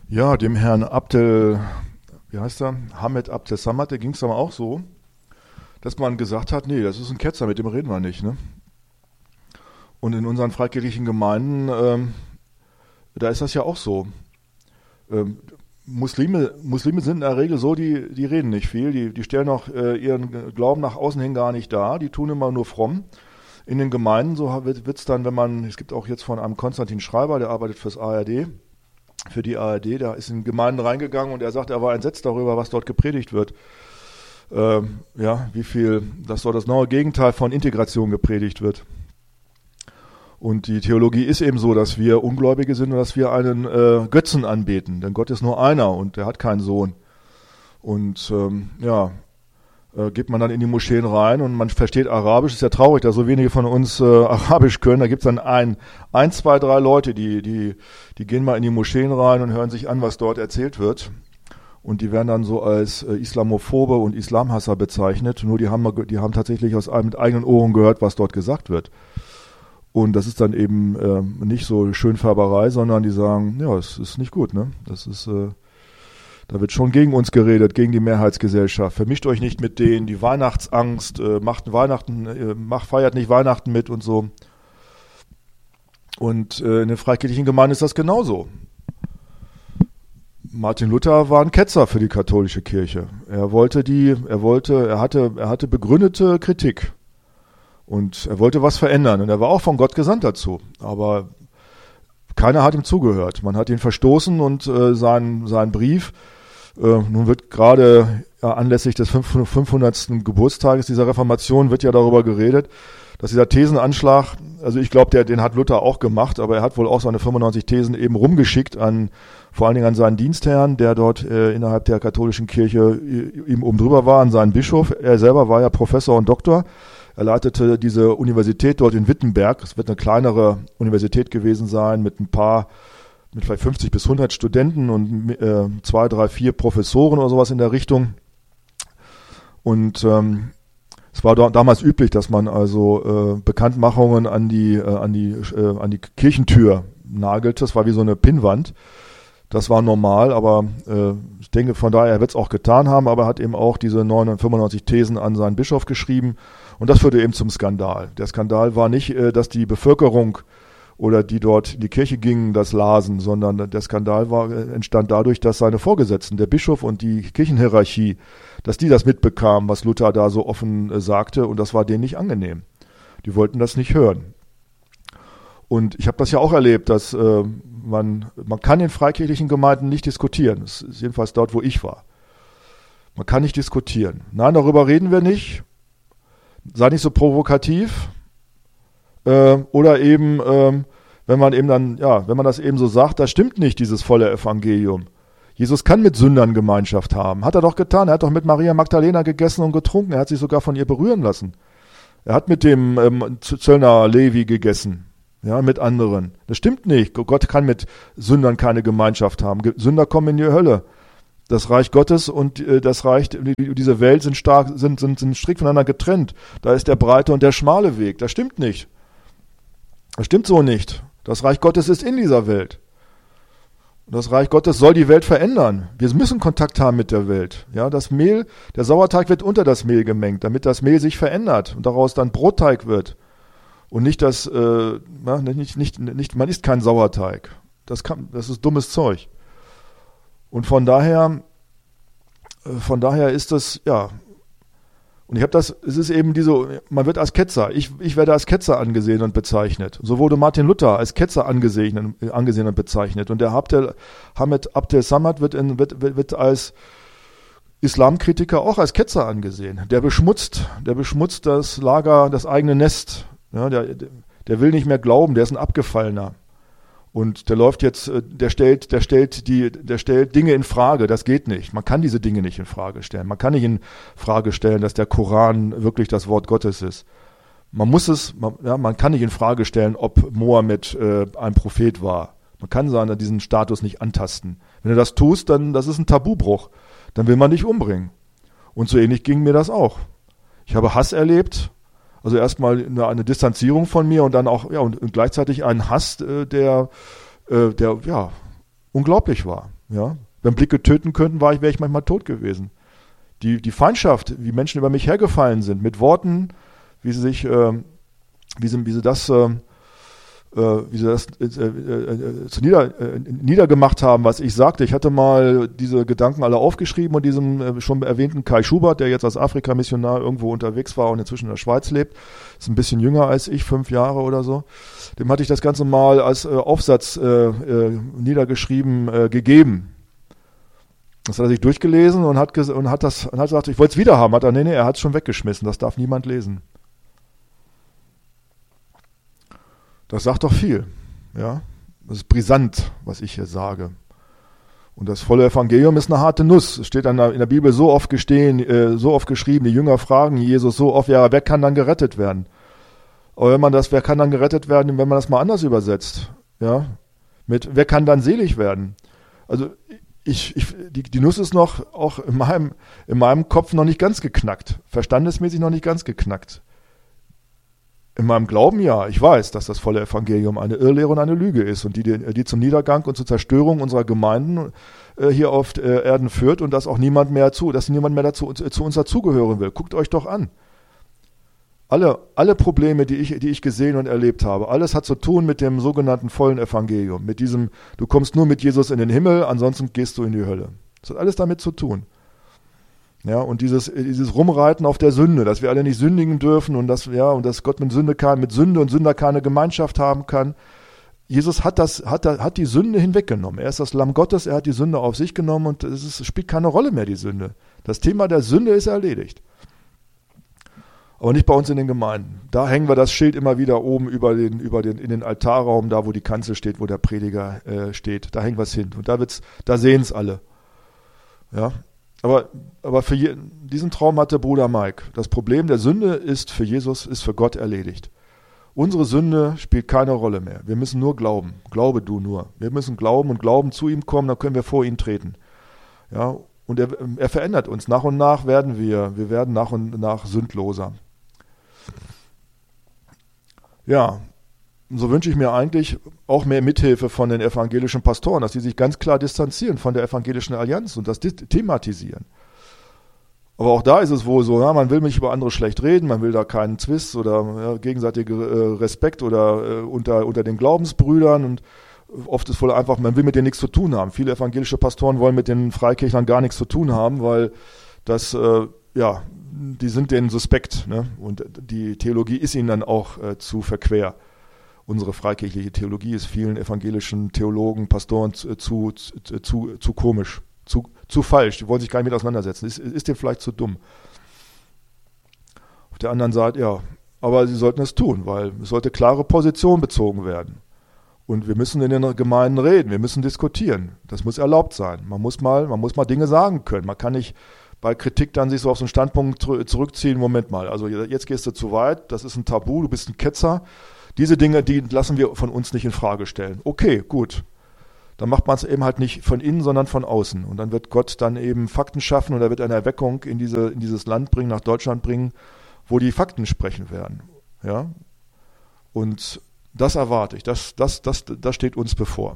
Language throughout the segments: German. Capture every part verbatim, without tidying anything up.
Ja, dem Herrn Abdel, wie heißt er? Hamed Abdel Samad, der ging es aber auch so, dass man gesagt hat, nee, das ist ein Ketzer, mit dem reden wir nicht. Ne? Und in unseren freikirchlichen Gemeinden, ähm, da ist das ja auch so. Ähm, Muslime, Muslime sind in der Regel so, die, die reden nicht viel, die, die stellen auch äh, ihren Glauben nach außen hin gar nicht dar, die tun immer nur fromm. In den Gemeinden, so wird es dann, wenn man, es gibt auch jetzt von einem Konstantin Schreiber, der arbeitet fürs A R D, für die A R D, der ist in Gemeinden reingegangen und er sagt, er war entsetzt darüber, was dort gepredigt wird. Ähm, ja, wie viel, dass dort das neue Gegenteil von Integration gepredigt wird. Und die Theologie ist eben so, dass wir Ungläubige sind und dass wir einen äh, Götzen anbeten. Denn Gott ist nur einer und er hat keinen Sohn. Und ähm, ja, äh, geht man dann in die Moscheen rein und man versteht Arabisch. Ist ja traurig, dass so wenige von uns äh, Arabisch können. Da gibt es dann ein, ein, zwei, drei Leute, die, die, die gehen mal in die Moscheen rein und hören sich an, was dort erzählt wird. Und die werden dann so als äh, Islamophobe und Islamhasser bezeichnet. Nur die haben, die haben tatsächlich aus mit eigenen Ohren gehört, was dort gesagt wird. Und das ist dann eben äh, nicht so Schönfärberei, sondern die sagen, ja, es ist nicht gut, ne? Das ist, äh, da wird schon gegen uns geredet, gegen die Mehrheitsgesellschaft. Vermischt euch nicht mit denen, die Weihnachtsangst, äh, macht Weihnachten, äh, macht, feiert nicht Weihnachten mit und so. Und äh, in den freikirchlichen Gemeinden ist das genauso. Martin Luther war ein Ketzer für die katholische Kirche. Er wollte die, er wollte, er hatte, er hatte begründete Kritik. Und er wollte was verändern und er war auch von Gott gesandt dazu. Aber keiner hat ihm zugehört. Man hat ihn verstoßen und äh, sein, sein Brief, äh, nun wird gerade ja, anlässlich des fünfhundertsten Geburtstages dieser Reformation wird ja darüber geredet, dass dieser Thesenanschlag, also ich glaube, den hat Luther auch gemacht, aber er hat wohl auch seine fünfundneunzig Thesen eben rumgeschickt an, vor allen Dingen an seinen Dienstherrn, der dort äh, innerhalb der katholischen Kirche äh, ihm oben drüber war, an seinen Bischof. Er selber war ja Professor und Doktor. Er leitete diese Universität dort in Wittenberg. Es wird eine kleinere Universität gewesen sein mit ein paar, mit vielleicht fünfzig bis hundert Studenten und äh, zwei, drei, vier Professoren oder sowas in der Richtung. Und ähm, es war da, damals üblich, dass man also äh, Bekanntmachungen an die, äh, an die, äh, an die Kirchentür nagelte. Das war wie so eine Pinnwand. Das war normal, aber äh, ich denke, von daher, er wird es auch getan haben, aber er hat eben auch diese neunhundertfünfundneunzig Thesen an seinen Bischof geschrieben. Und das führte eben zum Skandal. Der Skandal war nicht, äh, dass die Bevölkerung oder die dort in die Kirche gingen, das lasen, sondern der Skandal war, äh, entstand dadurch, dass seine Vorgesetzten, der Bischof und die Kirchenhierarchie, dass die das mitbekamen, was Luther da so offen äh, sagte, und das war denen nicht angenehm. Die wollten das nicht hören. Und ich habe das ja auch erlebt, dass äh, man, man kann in freikirchlichen Gemeinden nicht diskutieren. Das ist jedenfalls dort, wo ich war. Man kann nicht diskutieren. Nein, darüber reden wir nicht. Sei nicht so provokativ. Äh, oder eben, äh, wenn man eben dann, ja, wenn man das eben so sagt, das stimmt nicht, dieses volle Evangelium. Jesus kann mit Sündern Gemeinschaft haben. Hat er doch getan. Er hat doch mit Maria Magdalena gegessen und getrunken. Er hat sich sogar von ihr berühren lassen. Er hat mit dem ähm, Zöllner Levi gegessen. Ja, mit anderen. Das stimmt nicht. Gott kann mit Sündern keine Gemeinschaft haben. Sünder kommen in die Hölle. Das Reich Gottes und äh, das Reich, diese Welt sind stark, sind, sind, sind strikt voneinander getrennt. Da ist der breite und der schmale Weg. Das stimmt nicht. Das stimmt so nicht. Das Reich Gottes ist in dieser Welt. Und das Reich Gottes soll die Welt verändern. Wir müssen Kontakt haben mit der Welt. Ja, das Mehl, der Sauerteig wird unter das Mehl gemengt, damit das Mehl sich verändert und daraus dann Brotteig wird. Und nicht das, äh, na, nicht, nicht, nicht, man isst keinen Sauerteig. Das kann, das ist dummes Zeug. Und von daher, äh, von daher ist das, ja. Und ich habe das, es ist eben diese, man wird als Ketzer, ich, ich werde als Ketzer angesehen und bezeichnet. So wurde Martin Luther als Ketzer angesehen, angesehen und bezeichnet. Und der Abdel, Hamed Abdel Samad wird, in, wird, wird, wird als Islamkritiker auch als Ketzer angesehen. Der beschmutzt, der beschmutzt das Lager, das eigene Nest. Ja, der, der will nicht mehr glauben, der ist ein Abgefallener. Und der läuft jetzt, der stellt, der stellt die, der stellt Dinge in Frage. Das geht nicht. Man kann diese Dinge nicht in Frage stellen. Man kann nicht in Frage stellen, dass der Koran wirklich das Wort Gottes ist. Man muss es, man, ja, man kann nicht in Frage stellen, ob Mohammed äh, ein Prophet war. Man kann seinen, diesen Status nicht antasten. Wenn du das tust, dann, das ist ein Tabubruch. Dann will man dich umbringen. Und so ähnlich ging mir das auch. Ich habe Hass erlebt. Also erstmal eine, eine Distanzierung von mir und dann auch, ja, und, und gleichzeitig einen Hass, äh, der, äh, der, ja, unglaublich war. Ja? Wenn Blicke töten könnten, war ich, wäre ich manchmal tot gewesen. Die, die Feindschaft, wie Menschen über mich hergefallen sind, mit Worten, wie sie sich, äh, wie sie, wie sie das, äh, wie sie das äh, äh, zu nieder, äh, niedergemacht haben, was ich sagte. Ich hatte mal diese Gedanken alle aufgeschrieben und diesem äh, schon erwähnten Kai Schubert, der jetzt als Afrika-Missionar irgendwo unterwegs war und inzwischen in der Schweiz lebt, ist ein bisschen jünger als ich, fünf Jahre oder so. Dem hatte ich das Ganze mal als äh, Aufsatz äh, äh, niedergeschrieben äh, gegeben. Das hat er sich durchgelesen und hat, ges- und hat, das, und hat gesagt, ich wollte es wieder haben. Hat er, nee, nee, er hat es schon weggeschmissen, das darf niemand lesen. Das sagt doch viel. Ja? Das ist brisant, was ich hier sage. Und das volle Evangelium ist eine harte Nuss. Es steht in der, in der Bibel so oft gestehen, äh, so oft geschrieben, die Jünger fragen Jesus so oft, ja, wer kann dann gerettet werden? Aber wenn man das, wer kann dann gerettet werden, wenn man das mal anders übersetzt? Ja? Mit, wer kann dann selig werden? Also, ich, ich, die, die Nuss ist noch auch in meinem, in meinem Kopf noch nicht ganz geknackt. Verstandesmäßig noch nicht ganz geknackt. In meinem Glauben ja. Ich weiß, dass das volle Evangelium eine Irrlehre und eine Lüge ist und die, die, die zum Niedergang und zur Zerstörung unserer Gemeinden äh, hier auf äh, Erden führt und dass auch niemand mehr zu, dass niemand mehr dazu, zu, zu uns dazugehören will. Guckt euch doch an. Alle, alle Probleme, die ich, die ich gesehen und erlebt habe, alles hat zu tun mit dem sogenannten vollen Evangelium. Mit diesem, du kommst nur mit Jesus in den Himmel, ansonsten gehst du in die Hölle. Das hat alles damit zu tun. Ja, und dieses, dieses Rumreiten auf der Sünde, dass wir alle nicht sündigen dürfen und dass, ja, und dass Gott mit Sünde, kann, mit Sünde und Sünder keine Gemeinschaft haben kann. Jesus hat das, hat, hat die Sünde hinweggenommen. Er ist das Lamm Gottes, er hat die Sünde auf sich genommen und es, ist, es spielt keine Rolle mehr, die Sünde. Das Thema der Sünde ist erledigt. Aber nicht bei uns in den Gemeinden. Da hängen wir das Schild immer wieder oben über den, über den, in den Altarraum, da wo die Kanzel steht, wo der Prediger äh, steht. Da hängen wir es hin. Und da wird's, da sehen es alle. Ja. Aber, aber für je, diesen Traum hatte Bruder Mike. Das Problem der Sünde ist für Jesus, ist für Gott erledigt. Unsere Sünde spielt keine Rolle mehr. Wir müssen nur glauben. Glaube du nur. Wir müssen glauben und glauben zu ihm kommen, dann können wir vor ihn treten. Ja, und er, er verändert uns. Nach und nach werden wir, wir werden nach und nach sündloser. Ja, so wünsche ich mir eigentlich auch mehr Mithilfe von den evangelischen Pastoren, dass sie sich ganz klar distanzieren von der evangelischen Allianz und das thematisieren. Aber auch da ist es wohl so, ja, man will nicht über andere schlecht reden, man will da keinen Zwist oder ja, gegenseitigen äh, Respekt oder äh, unter, unter den Glaubensbrüdern und oft ist wohl einfach, man will mit denen nichts zu tun haben. Viele evangelische Pastoren wollen mit den Freikirchlern gar nichts zu tun haben, weil das, äh, ja, die sind denen suspekt, ne? Und die Theologie ist ihnen dann auch äh, zu verquer. Unsere freikirchliche Theologie ist vielen evangelischen Theologen, Pastoren zu, zu, zu, zu komisch, zu, zu falsch. Die wollen sich gar nicht mit auseinandersetzen. Ist, ist denen vielleicht zu dumm. Auf der anderen Seite, ja, aber sie sollten es tun, weil es sollte klare Position bezogen werden. Und wir müssen in den Gemeinden reden, wir müssen diskutieren. Das muss erlaubt sein. Man muss mal, man muss mal Dinge sagen können. Man kann nicht bei Kritik dann sich so auf so einen Standpunkt zurückziehen. Moment mal, also jetzt gehst du zu weit, das ist ein Tabu, du bist ein Ketzer. Diese Dinge, die lassen wir von uns nicht in Frage stellen. Okay, gut. Dann macht man es eben halt nicht von innen, sondern von außen. Und dann wird Gott dann eben Fakten schaffen und er wird eine Erweckung in, diese, in dieses Land bringen, nach Deutschland bringen, wo die Fakten sprechen werden. Ja? Und das erwarte ich. Das, das, das, das steht uns bevor.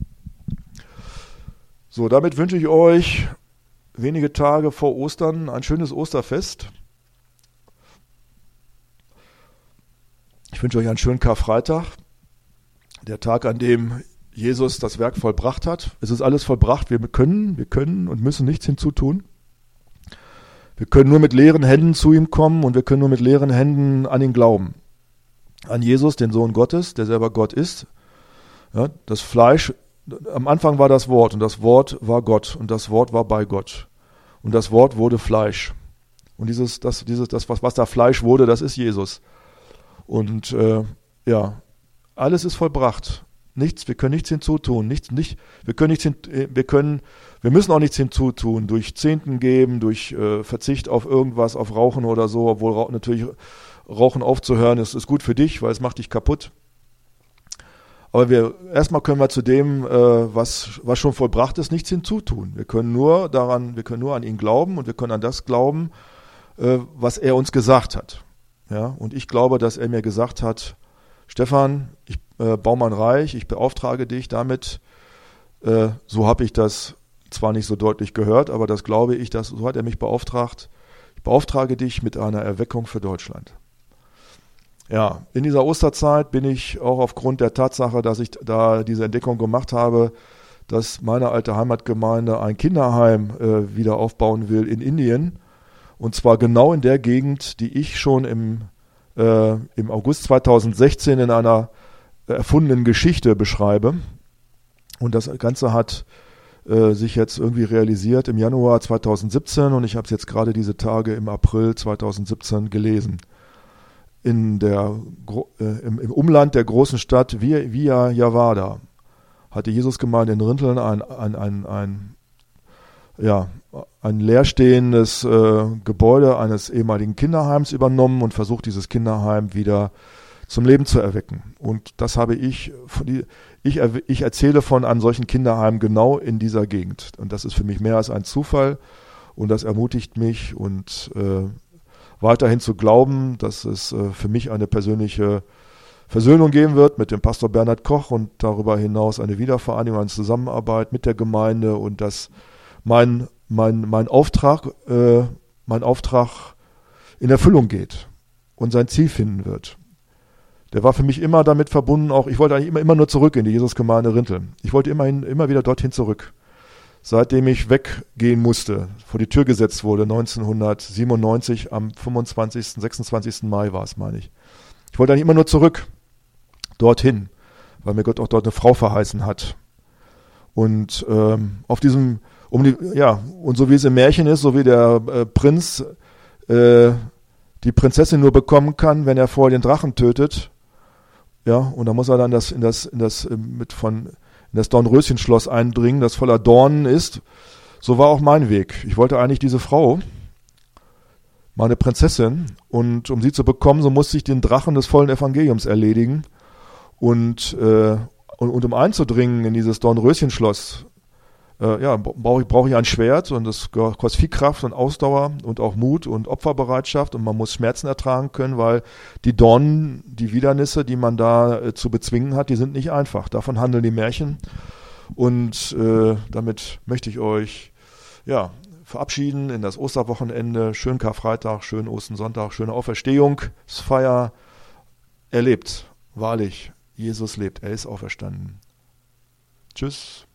So, damit wünsche ich euch wenige Tage vor Ostern ein schönes Osterfest. Ich wünsche euch einen schönen Karfreitag, der Tag, an dem Jesus das Werk vollbracht hat. Es ist alles vollbracht. Wir können, wir können und müssen nichts hinzutun. Wir können nur mit leeren Händen zu ihm kommen und wir können nur mit leeren Händen an ihn glauben. An Jesus, den Sohn Gottes, der selber Gott ist. Ja, das Fleisch, am Anfang war das Wort und das Wort war Gott und das Wort war bei Gott. Und das Wort wurde Fleisch. Und dieses, das, dieses, das, was, was da Fleisch wurde, das ist Jesus. Und äh, ja, alles ist vollbracht. Nichts, wir können nichts hinzutun. Nichts, nicht, wir können nichts hin, wir können, wir müssen auch nichts hinzutun. Durch Zehnten geben, durch äh, Verzicht auf irgendwas, auf Rauchen oder so, obwohl Rauchen, natürlich Rauchen aufzuhören ist, ist gut für dich, weil es macht dich kaputt. Aber wir erstmal können wir zu dem, äh, was, was schon vollbracht ist, nichts hinzutun. Wir können nur daran, wir können nur an ihn glauben und wir können an das glauben, äh, was er uns gesagt hat. Ja, und ich glaube, dass er mir gesagt hat, Stefan, ich äh, baue mein Reich, ich beauftrage dich damit, äh, so habe ich das zwar nicht so deutlich gehört, aber das glaube ich, dass, so hat er mich beauftragt. Ich beauftrage dich mit einer Erweckung für Deutschland. Ja, in dieser Osterzeit bin ich auch aufgrund der Tatsache, dass ich da diese Entdeckung gemacht habe, dass meine alte Heimatgemeinde ein Kinderheim äh, wieder aufbauen will in Indien. Und zwar genau in der Gegend, die ich schon im, äh, im August zweitausendsechzehn in einer erfundenen Geschichte beschreibe. Und das Ganze hat äh, sich jetzt irgendwie realisiert im Januar zweitausendsiebzehn und ich habe es jetzt gerade diese Tage im April zweitausendsiebzehn gelesen. In der, äh, im, im Umland der großen Stadt Via Javada hatte Jesusgemeinde in Rinteln ein, ein, ein, ein, ja, ein leerstehendes äh, Gebäude eines ehemaligen Kinderheims übernommen und versucht, dieses Kinderheim wieder zum Leben zu erwecken. Und das habe ich, von die, ich, ich erzähle von einem solchen Kinderheim genau in dieser Gegend. Und das ist für mich mehr als ein Zufall und das ermutigt mich und äh, weiterhin zu glauben, dass es äh, für mich eine persönliche Versöhnung geben wird mit dem Pastor Bernhard Koch und darüber hinaus eine Wiedervereinigung, eine Zusammenarbeit mit der Gemeinde und dass mein, mein, mein Auftrag, äh, mein Auftrag in Erfüllung geht und sein Ziel finden wird. Der war für mich immer damit verbunden, auch ich wollte eigentlich immer, immer nur zurück in die Jesusgemeinde Rinteln. Ich wollte immerhin, immer wieder dorthin zurück. Seitdem ich weggehen musste, vor die Tür gesetzt wurde, neunzehnhundertsiebenundneunzig, am fünfundzwanzigsten, sechsundzwanzigsten Mai war es, meine ich. Ich wollte eigentlich immer nur zurück, dorthin, weil mir Gott auch dort eine Frau verheißen hat. Und ähm, auf diesem, um die, ja, und so wie es im Märchen ist, so wie der äh, Prinz äh, die Prinzessin nur bekommen kann, wenn er vorher den Drachen tötet, ja, und da muss er dann das in das, in das äh, mit von in das Dornröschenschloss eindringen, das voller Dornen ist. So war auch mein Weg. Ich wollte eigentlich diese Frau, meine Prinzessin, und um sie zu bekommen, so musste ich den Drachen des vollen Evangeliums erledigen. Und, äh, und, und um einzudringen in dieses Dornröschenschloss, äh, ja, brauche ich, brauche ich ein Schwert und das kostet viel Kraft und Ausdauer und auch Mut und Opferbereitschaft und man muss Schmerzen ertragen können, weil die Dornen, die Widernisse, die man da äh, zu bezwingen hat, die sind nicht einfach. Davon handeln die Märchen und äh, damit möchte ich euch ja verabschieden in das Osterwochenende. Schönen Karfreitag, schönen Ostersonntag, schöne Auferstehungsfeier. Er lebt, wahrlich, Jesus lebt, er ist auferstanden. Tschüss.